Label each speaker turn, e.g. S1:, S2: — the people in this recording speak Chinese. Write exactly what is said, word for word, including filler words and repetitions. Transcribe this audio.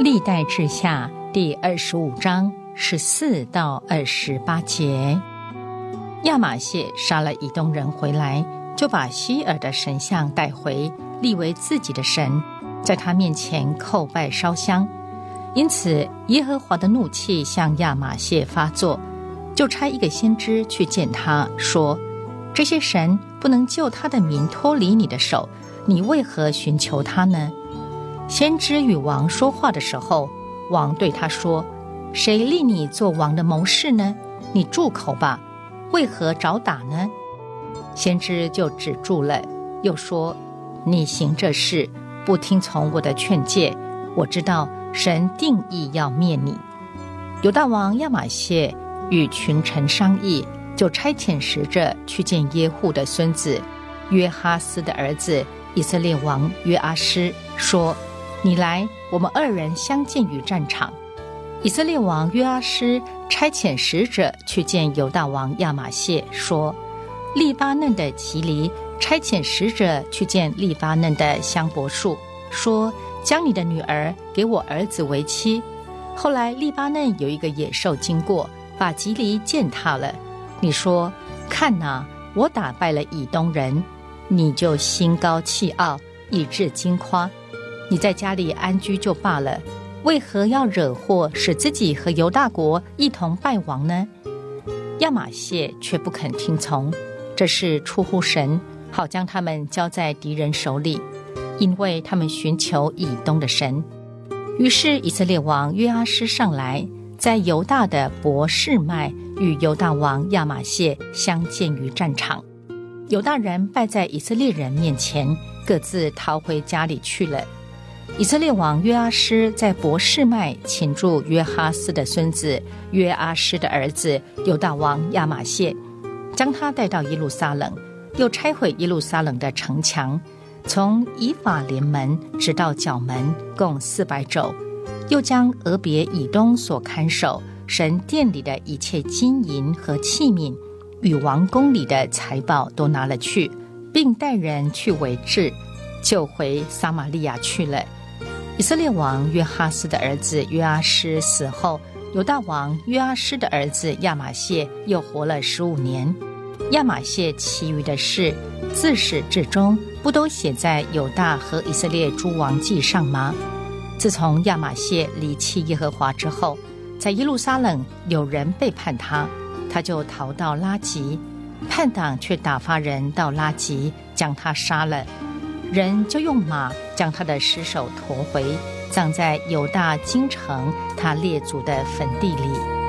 S1: 历代志下第二十五章十四到二十八节。亚玛谢杀了以东人回来，就把希尔的神像带回，立为自己的神，在他面前叩拜烧香。因此耶和华的怒气向亚玛谢发作，就差一个先知去见他，说：这些神不能救他的民脱离你的手，你为何寻求他呢？先知与王说话的时候，王对他说：谁立你做王的谋士呢？你住口吧，为何找打呢？先知就止住了，又说：你行这事，不听从我的劝诫，我知道神定意要灭你。犹大王亚玛谢与群臣商议，就差遣使者去见耶户的孙子约哈斯的儿子以色列王约阿施，说：你来，我们二人相见于战场。以色列王约阿施差遣使者去见犹大王亚玛谢，说：利巴嫩的吉黎差遣使者去见利巴嫩的香柏树，说：将你的女儿给我儿子为妻。后来利巴嫩有一个野兽经过，把吉黎践踏了。你说：看哪，我打败了以东人，你就心高气傲，以致惊夸。你在家里安居就罢了，为何要惹祸，使自己和犹大国一同败亡呢？亚玛谢却不肯听从，这是出乎神，好将他们交在敌人手里，因为他们寻求以东的神。于是以色列王约阿施上来，在犹大的伯示麦与犹大王亚玛谢相见于战场。犹大人败在以色列人面前，各自逃回家里去了。以色列王约阿施在伯示麦擒住约哈斯的孙子约阿施的儿子犹大王亚玛谢，将他带到耶路撒冷，又拆毁耶路撒冷的城墙，从以法莲门直到角门，共四百肘。又将俄别以东所看守神殿里的一切金银和器皿，与王宫里的财宝都拿了去，并带人去围治，就回撒玛利亚去了。以色列王约哈斯的儿子约阿施死后，犹大王约阿施的儿子亚玛谢又活了十五年。亚玛谢其余的事，自始至终不都写在犹大和以色列诸王记上吗？自从亚玛谢离弃耶和华之后，在耶路撒冷有人背叛他，他就逃到拉吉，叛党却打发人到拉吉，将他杀了。人就用马将他的尸首驮回，葬在犹大京城他列祖的坟地里。